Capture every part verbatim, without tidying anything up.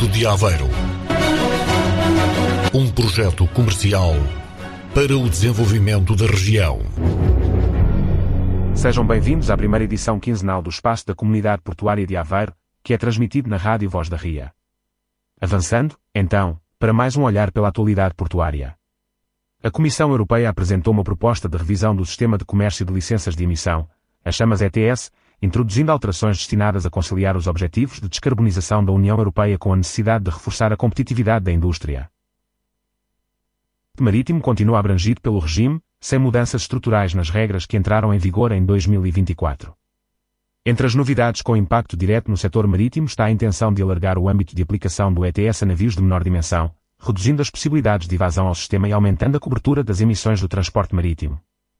Porto de Aveiro. Um projeto comercial para o desenvolvimento da região. Sejam bem-vindos à primeira edição quinzenal do Espaço da Comunidade Portuária de Aveiro, que é transmitido na Rádio Voz da Ria. Avançando, então, para mais um olhar pela atualidade portuária. A Comissão Europeia apresentou uma proposta de revisão do Sistema de Comércio de Licenças de Emissão, as chamas E T S, introduzindo alterações destinadas a conciliar os objetivos de descarbonização da União Europeia com a necessidade de reforçar a competitividade da indústria. O marítimo continua abrangido pelo regime, sem mudanças estruturais nas regras que entraram em vigor em dois mil e vinte e quatro. Entre as novidades com impacto direto no setor marítimo está a intenção de alargar o âmbito de aplicação do E T S a navios de menor dimensão, reduzindo as possibilidades de evasão ao sistema e aumentando a cobertura das emissões do transporte marítimo.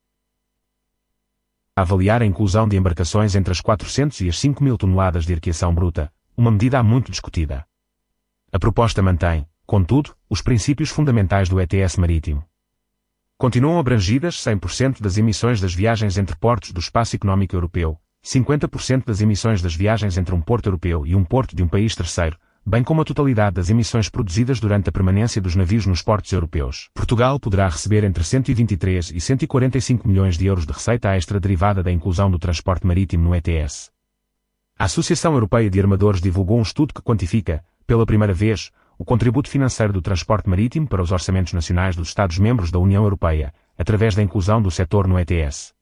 A avaliar a inclusão de embarcações entre as quatrocentas e as cinco mil toneladas de arqueação bruta, uma medida há muito discutida. A proposta mantém, contudo, os princípios fundamentais do E T S marítimo. Continuam abrangidas cem por cento das emissões das viagens entre portos do Espaço Económico Europeu, cinquenta por cento das emissões das viagens entre um porto europeu e um porto de um país terceiro, bem como a totalidade das emissões produzidas durante a permanência dos navios nos portos europeus. Portugal poderá receber entre cento e vinte e três e cento e quarenta e cinco milhões de euros de receita extra derivada da inclusão do transporte marítimo no E T S. A Associação Europeia de Armadores divulgou um estudo que quantifica, pela primeira vez, o contributo financeiro do transporte marítimo para os orçamentos nacionais dos Estados-membros da União Europeia, através da inclusão do setor no E T S.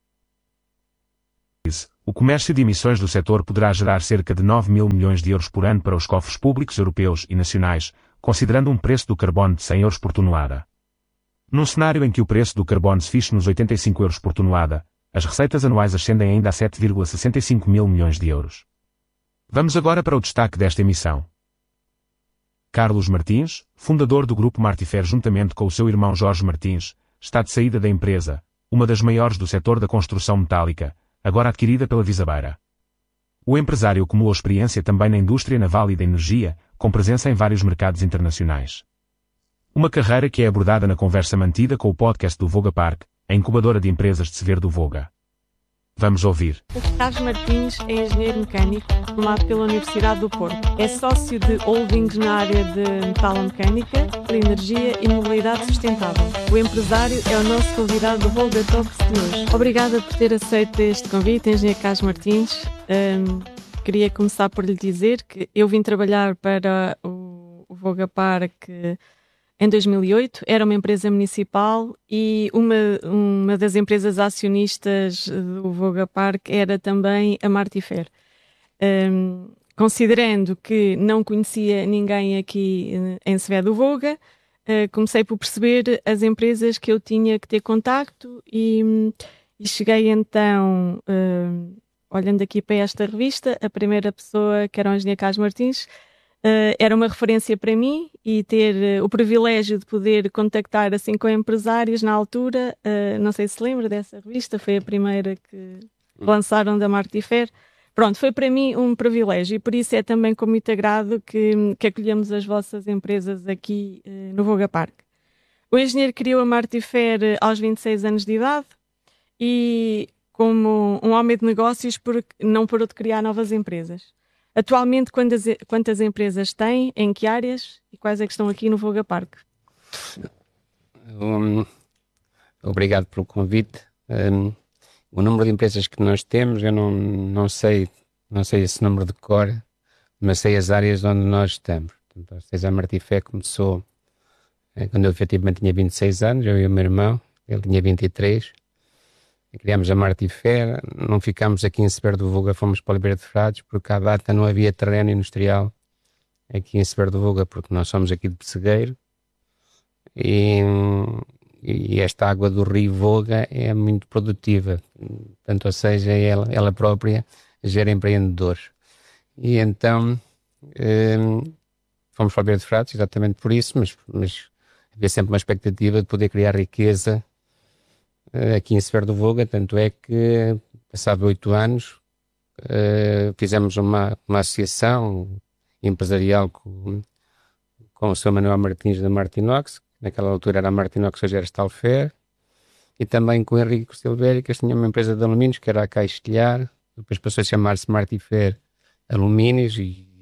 O comércio de emissões do setor poderá gerar cerca de nove mil milhões de euros por ano para os cofres públicos europeus e nacionais, considerando um preço do carbono de cem euros por tonelada. Num cenário em que o preço do carbono se fixe nos oitenta e cinco euros por tonelada, as receitas anuais ascendem ainda a sete vírgula sessenta e cinco mil milhões de euros. Vamos agora para o destaque desta emissão. Carlos Martins, fundador do Grupo Martifer juntamente com o seu irmão Jorge Martins, está de saída da empresa, uma das maiores do setor da construção metálica, agora adquirida pela Visabeira. O empresário acumulou experiência também na indústria naval e da energia, com presença em vários mercados internacionais. Uma carreira que é abordada na conversa mantida com o podcast do Voga Park, a incubadora de empresas de Severo do Voga. Vamos ouvir. Carlos Martins é engenheiro mecânico, formado pela Universidade do Porto. É sócio de holdings na área de metalomecânica, de energia e mobilidade sustentável. O empresário é o nosso convidado do Voga Talks de hoje. Obrigada por ter aceito este convite, engenheiro Carlos Martins. Um, queria começar por lhe dizer que eu vim trabalhar para o, o Voga Park em dois mil e oito, era uma empresa municipal e uma, uma das empresas acionistas do Voga Park era também a Martifer. Um, considerando que não conhecia ninguém aqui em Severo do Voga, uh, comecei por perceber as empresas que eu tinha que ter contacto e, e cheguei então, uh, olhando aqui para esta revista, a primeira pessoa, que era o engenheiro Carlos Martins, Uh, era uma referência para mim e ter uh, o privilégio de poder contactar assim com empresários na altura, uh, não sei se lembra dessa revista, foi a primeira que lançaram da Martifer. Pronto, foi para mim um privilégio e por isso é também com muito agrado que, que acolhemos as vossas empresas aqui uh, no Voga Park. O engenheiro criou a Martifer uh, aos vinte e seis anos de idade e como um homem de negócios por, não parou de criar novas empresas. Atualmente, quantas, quantas empresas tem, em que áreas e quais é que estão aqui no Voga Park? Um, obrigado pelo convite. Um, o número de empresas que nós temos, eu não, não, sei, não sei esse número de cor, mas sei as áreas onde nós estamos. Portanto, a Martifer começou quando eu efetivamente tinha vinte e seis anos, eu e o meu irmão, ele tinha vinte e três. Criámos a Martifer, não ficámos aqui em Severo do Voga, fomos para Oliveira de Frades, porque à data não havia terreno industrial aqui em Severo do Voga, porque nós somos aqui de Pessegueiro e, e esta água do rio Voga é muito produtiva, portanto, ou seja, ela, ela própria gera empreendedores. E então um, fomos para Oliveira de Frades, exatamente por isso, mas, mas havia sempre uma expectativa de poder criar riqueza aqui em Severo do Voga, tanto é que, passado oito anos, uh, fizemos uma, uma associação empresarial com, com o senhor Manuel Martins da Martinox, que naquela altura era a Martinox, hoje era Stalfer, e também com o Henrique Silvério, que tinha uma empresa de alumínios, que era a Caixilhar, depois passou a chamar-se Martifer Alumínios, e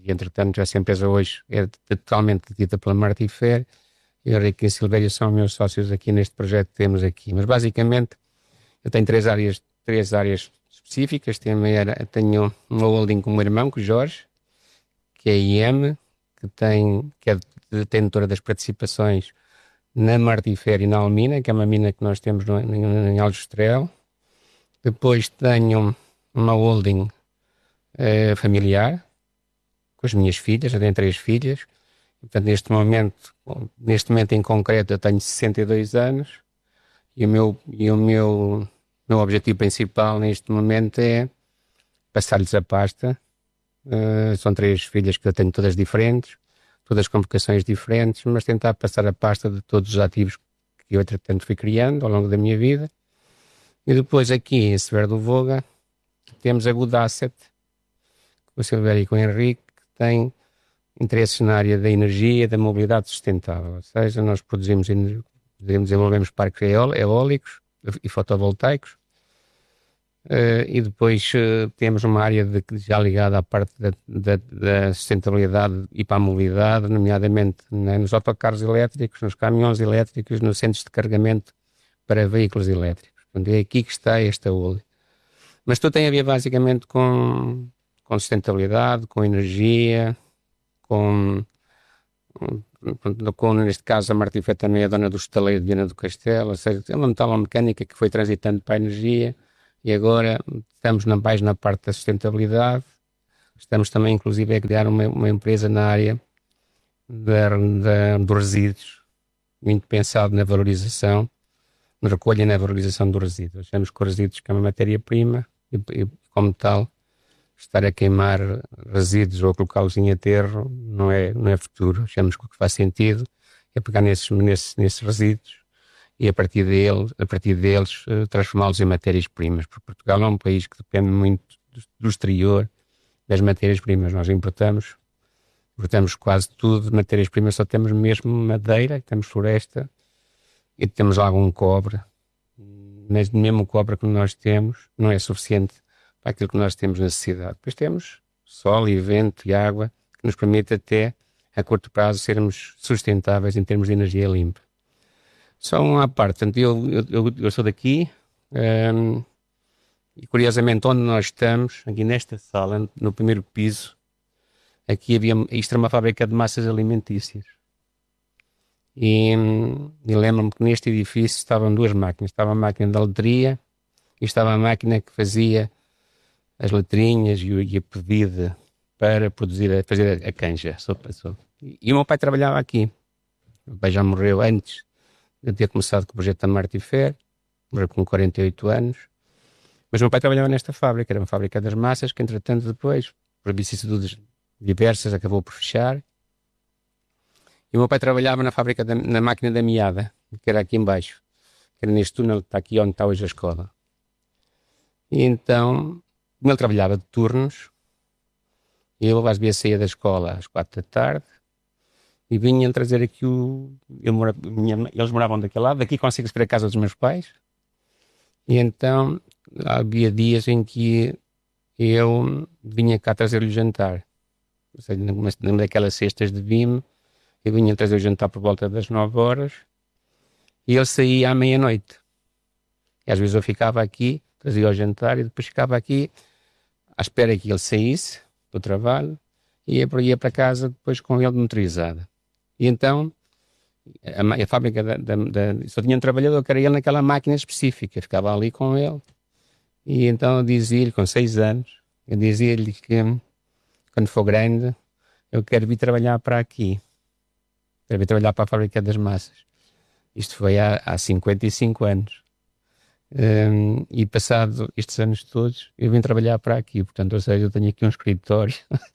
que entretanto essa empresa hoje é totalmente detida pela Martifer, e o Henrique e a Silvério são meus sócios aqui neste projeto que temos aqui. Mas basicamente eu tenho três áreas, três áreas específicas. Tenho, tenho uma holding com o meu irmão, com o Jorge, que é a I M, que, tem, que é detentora das participações na Martifer e na Almina, que é uma mina que nós temos no, em, em Aljustrel. Depois tenho uma holding eh, familiar, com as minhas filhas, eu tenho três filhas. Portanto, neste momento, neste momento em concreto, eu tenho sessenta e dois anos e o meu, e o meu, meu objetivo principal neste momento é passar-lhes a pasta. Uh, são três filhas que eu tenho todas diferentes, todas com vocações diferentes, mas tentar passar a pasta de todos os ativos que eu, entretanto, fui criando ao longo da minha vida. E depois aqui, em Severo do Voga, temos a Good Asset, com o Silvério e com o Henrique, que tem interesses na área da energia e da mobilidade sustentável. Ou seja, nós produzimos, desenvolvemos parques eólicos e fotovoltaicos, uh, e depois uh, temos uma área de, já ligada à parte da, da, da sustentabilidade e para a mobilidade, nomeadamente, né, nos autocarros elétricos, nos caminhões elétricos, nos centros de carregamento para veículos elétricos. Portanto, é aqui que está esta holding. Mas tudo tem a ver basicamente com, com sustentabilidade, com energia, Com, com, neste caso, a Martifer também é a dona do estaleiro de Viana do Castelo, ou seja, é uma metalomecânica que foi transitando para a energia e agora estamos na, mais na parte da sustentabilidade. Estamos também, inclusive, a criar uma, uma empresa na área da, da, dos resíduos, muito pensado na valorização, na recolha e na valorização dos resíduos. Achamos que os resíduos que é uma matéria-prima e, e, como tal, estar a queimar resíduos ou a colocá-los em aterro não é, não é futuro. Achamos que o que faz sentido é pegar nesses, nesses, nesses resíduos e a partir, dele, a partir deles uh, transformá-los em matérias-primas. Porque Portugal é um país que depende muito do, do exterior das matérias-primas. Nós importamos, importamos quase tudo de matérias-primas, só temos mesmo madeira, temos floresta e temos algum cobre. Mas mesmo o cobre que nós temos não é suficiente para aquilo que nós temos necessidade. Depois temos sol e vento e água que nos permite até, a curto prazo, sermos sustentáveis em termos de energia limpa. Só uma parte, portanto, eu, eu, eu sou daqui um, e curiosamente onde nós estamos, aqui nesta sala, no primeiro piso, aqui havia, isto era uma fábrica de massas alimentícias. E, e lembro-me que neste edifício estavam duas máquinas, estava a máquina da letria e estava a máquina que fazia as letrinhas e a pedida para produzir, fazer a canja. Sopa, sopa. E o meu pai trabalhava aqui. O meu pai já morreu antes de ter começado com o projeto da Martifer, morreu com quarenta e oito anos. Mas o meu pai trabalhava nesta fábrica, era uma fábrica das massas, que entretanto depois, por vicissitudes diversas, acabou por fechar. E o meu pai trabalhava na fábrica, da, na máquina da meada, que era aqui embaixo, que era neste túnel que está aqui onde está hoje a escola. E então, ele trabalhava de turnos, e eu às vezes saía da escola às quatro da tarde, e vinha trazer aqui o... Eu mora, minha, eles moravam daquele lado, daqui consigo-se ver a casa dos meus pais, e então havia dias em que eu vinha cá trazer-lhe o jantar. Ou seja, numa daquelas cestas de vime, eu vinha trazer o jantar por volta das nove horas, e ele saía à meia-noite. E às vezes eu ficava aqui, trazia o jantar, e depois ficava aqui à espera que ele saísse do trabalho e ia, ia para casa depois com ele motorizada. E então a, a fábrica da, da, da, só tinha um trabalhador que era ele naquela máquina específica, ficava ali com ele. E então eu dizia-lhe, com seis anos, eu dizia-lhe que quando for grande eu quero vir trabalhar para aqui, quero vir trabalhar para a fábrica das massas. Isto foi há, há cinquenta e cinco anos. Um, e passado estes anos todos eu vim trabalhar para aqui, portanto, ou seja, eu tenho aqui um escritório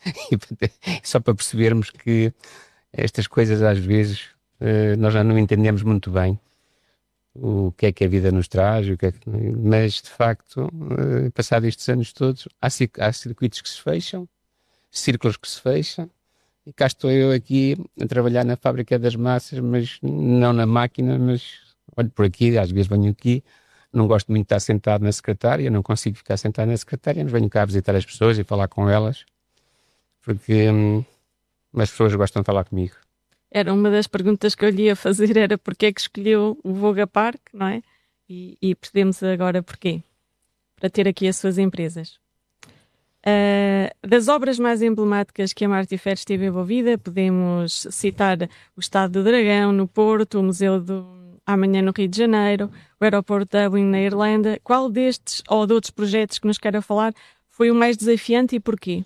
só para percebermos que estas coisas às vezes uh, nós já não entendemos muito bem o que é que a vida nos traz, o que é que... mas de facto uh, passado estes anos todos há, há circuitos que se fecham, círculos que se fecham, e cá estou eu aqui a trabalhar na fábrica das massas, mas não na máquina, mas olho por aqui, às vezes venho aqui. Não gosto muito de estar sentado na secretária, não consigo ficar sentado na secretária, mas venho cá visitar as pessoas e falar com elas. porque hum, as pessoas gostam de falar comigo. Era uma das perguntas que eu lhe ia fazer, era porque é que escolheu o Voga Park, não é? E, e percebemos agora porquê, para ter aqui as suas empresas. Uh, das obras mais emblemáticas que a Marti Ferro esteve envolvida, podemos citar o Estádio do Dragão, no Porto, o Museu do Amanhã, no Rio de Janeiro, o Aeroporto de Dublin, na Irlanda. Qual destes ou de outros projetos que nos queira falar foi o mais desafiante e porquê?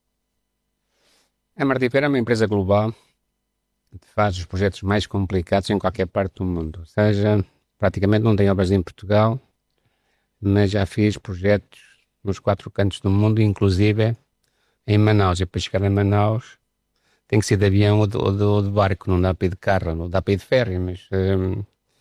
A Marti Ferro é uma empresa global que faz os projetos mais complicados em qualquer parte do mundo. Ou seja, praticamente não tem obras em Portugal, mas já fiz projetos nos quatro cantos do mundo, inclusive em Manaus. E para chegar a Manaus tem que ser de avião ou de, ou de, ou de barco, não dá para ir de carro, não dá para ir de ferry, mas, hum,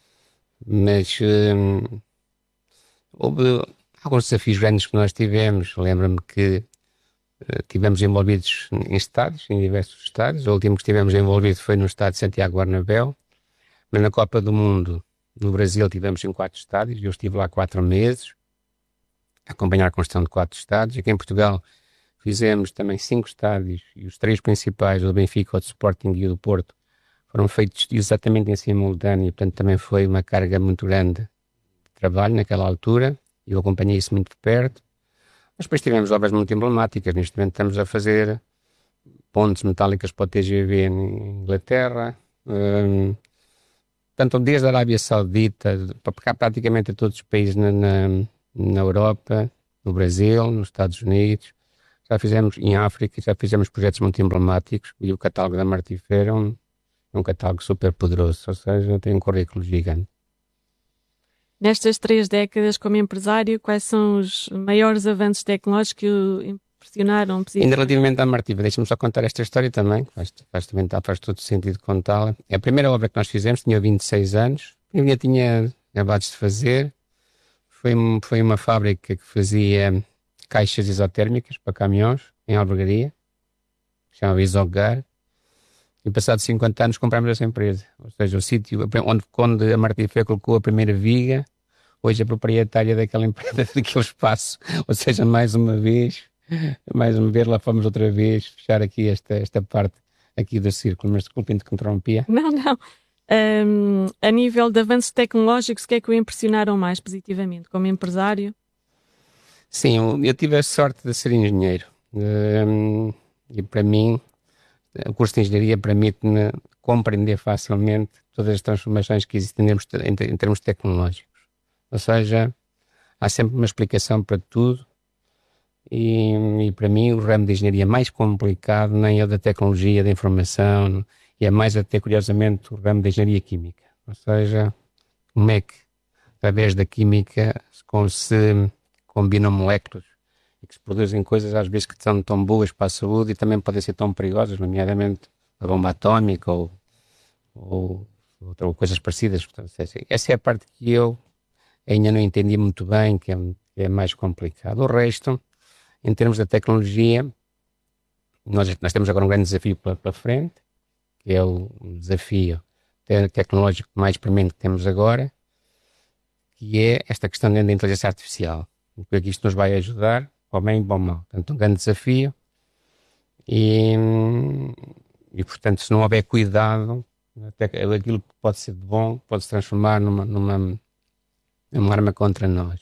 mas hum, houve alguns desafios grandes que nós tivemos. Lembro-me que uh, tivemos envolvidos em estádios, em diversos estádios. O último que estivemos envolvido foi no estádio de Santiago Bernabéu, mas na Copa do Mundo, no Brasil, tivemos em quatro estádios e eu estive lá quatro meses a acompanhar a construção de quatro estádios. Aqui em Portugal fizemos também cinco estádios e os três principais, o do Benfica, o do Sporting e o do Porto, foram feitos exatamente em simultâneo, e portanto também foi uma carga muito grande de trabalho naquela altura e eu acompanhei isso muito de perto. Mas depois tivemos obras muito emblemáticas. Neste momento estamos a fazer pontes metálicas para o T G V em Inglaterra, um, tanto desde a Arábia Saudita para praticamente a todos os países na, na na Europa, no Brasil, nos Estados Unidos. Já fizemos em África, já fizemos projetos muito emblemáticos e o catálogo da Marti Ferro é um, é um catálogo super poderoso, ou seja, tem um currículo gigante. Nestas três décadas como empresário, quais são os maiores avanços tecnológicos que o impressionaram? Ainda relativamente à Marti, deixa-me só contar esta história também, faz, faz, também, faz todo sentido contá-la. É a primeira obra que nós fizemos, tinha vinte e seis anos, eu já tinha acabados de fazer. Foi, foi uma fábrica que fazia caixas isotérmicas para caminhões em Albergaria, chamava Isogar, e passados cinquenta anos comprámos essa empresa. Ou seja, o sítio onde, onde a Marti Ferro colocou a primeira viga, hoje é proprietária daquela empresa, daquele espaço. Ou seja, mais uma vez, mais uma vez lá fomos outra vez fechar aqui esta, esta parte aqui do círculo. Mas desculpem que interrompia. Não, não. Um, a nível de avanços tecnológicos, o que é que o impressionaram mais positivamente como empresário? Sim, eu, eu tive a sorte de ser engenheiro um, e para mim o curso de engenharia permite-me compreender facilmente todas as transformações que existem em termos, em, em termos tecnológicos. Ou seja, há sempre uma explicação para tudo e, e para mim o ramo de engenharia mais complicado nem é o da tecnologia, da informação, e é mais até curiosamente o ramo da engenharia química. Ou seja, como é que através da química se combinam moléculas e que se produzem coisas às vezes que são tão boas para a saúde e também podem ser tão perigosas, nomeadamente a bomba atómica ou, ou, ou coisas parecidas. Portanto, essa é a parte que eu ainda não entendi muito bem, que é, que é mais complicado. O resto, em termos da tecnologia, nós, nós temos agora um grande desafio pela, pela frente, que é o desafio tecnológico mais premente que temos agora, que é esta questão da inteligência artificial. O que é que isto nos vai ajudar, para o bem e para o mal. Portanto, um grande desafio e, e, portanto, se não houver cuidado, até aquilo que pode ser de bom pode se transformar numa, numa, numa arma contra nós.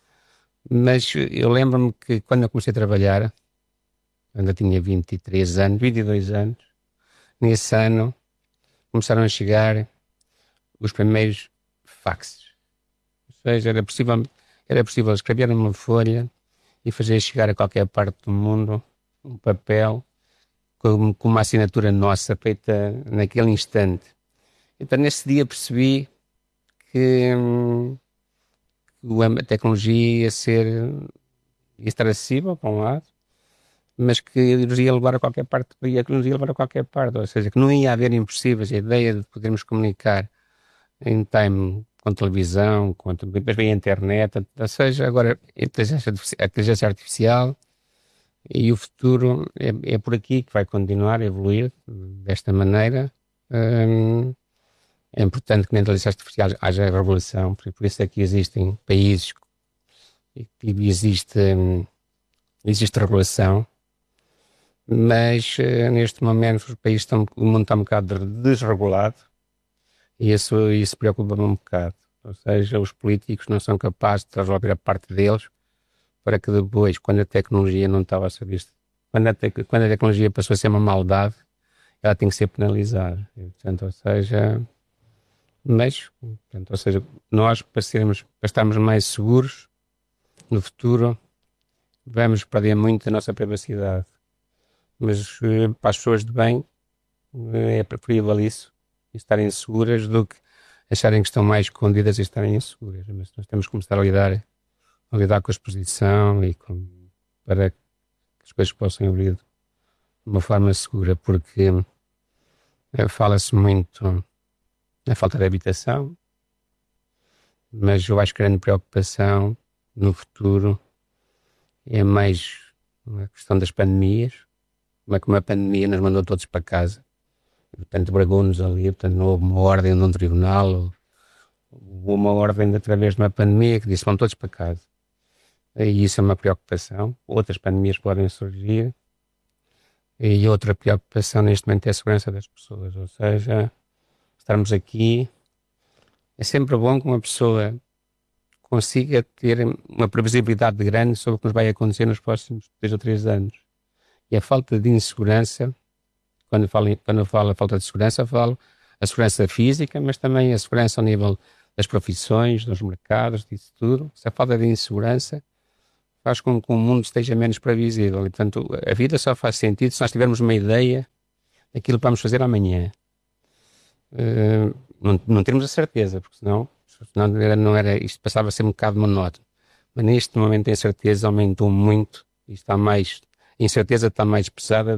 Mas eu lembro-me que quando eu comecei a trabalhar, quando eu tinha vinte e três anos, vinte e dois anos, nesse ano começaram a chegar os primeiros faxes. Ou seja, era possível, era possível escrever numa folha e fazer chegar a qualquer parte do mundo um papel com, com uma assinatura nossa feita naquele instante. Então nesse dia percebi que, hum, que a tecnologia ia ser, ia estar acessível para um lado, mas que nos ia levar a qualquer parte, que nos ia levar a qualquer parte, ou seja, que não ia haver impossíveis. A ideia de podermos comunicar em time com televisão, com, depois vem a internet, ou seja, agora a inteligência, a inteligência artificial e o futuro é, é por aqui que vai continuar a evoluir desta maneira. Hum, é importante que na inteligência artificial haja revolução, por isso é que existem países e existe, hum, existe regulação. mas uh, neste momento o país está, o mundo está um bocado desregulado e isso, isso preocupa-me um bocado. Ou seja, os políticos não são capazes de resolver a parte deles para que depois, quando a tecnologia não estava a ser vista, quando a, te, quando a tecnologia passou a ser uma maldade, ela tem que ser penalizada. E, portanto, ou seja, mas, portanto, ou seja, nós para, sermos, para estarmos mais seguros no futuro, vamos perder muito a nossa privacidade. Mas para as pessoas de bem é preferível isso, estarem seguras do que acharem que estão mais escondidas e estarem inseguras. Mas nós temos que começar a lidar, a lidar com a exposição e com, para que as coisas possam abrir de uma forma segura, porque é, fala-se muito na falta de habitação, mas eu acho que a grande preocupação no futuro é mais a questão das pandemias, como é que uma pandemia nos mandou todos para casa. Portanto, bragou-nos ali, portanto, não houve uma ordem de um tribunal, houve uma ordem através de uma pandemia que disse vão todos para casa. E isso é uma preocupação. Outras pandemias podem surgir. E outra preocupação neste momento é a segurança das pessoas. Ou seja, estarmos aqui, é sempre bom que uma pessoa consiga ter uma previsibilidade grande sobre o que nos vai acontecer nos próximos dois ou três anos. E a falta de insegurança, quando eu falo, quando eu falo a falta de segurança, eu falo a segurança física, mas também a segurança ao nível das profissões, dos mercados, disso tudo. Essa falta de insegurança faz com que o mundo esteja menos previsível. E, portanto, a vida só faz sentido se nós tivermos uma ideia daquilo que vamos fazer amanhã. Uh, não, não termos a certeza, porque senão, senão não era, não era, isto passava a ser um bocado monótono. Mas neste momento a incerteza aumentou muito e está mais, a incerteza está mais pesada